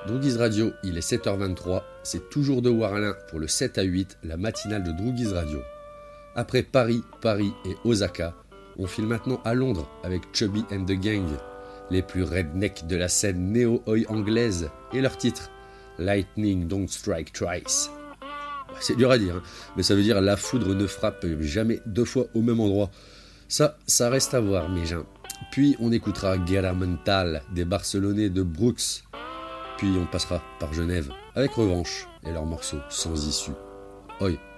Droogies Radio, il est 7h23, c'est toujours de Warlin pour le 7 à 8, la matinale de Droogies Radio. Après Paris et Osaka, on file maintenant à Londres avec Chubby and the Gang, les plus redneck de la scène néo-oi anglaise, et leur titre, Lightning Don't Strike Twice. C'est dur à dire, hein, mais ça veut dire la foudre ne frappe jamais deux fois au même endroit. Ça reste à voir, mes gens. Puis on écoutera Guerra Mental des Barcelonais de Brooks. Puis on passera par Genève avec Revanche et leur morceau Sans Issue. Oi.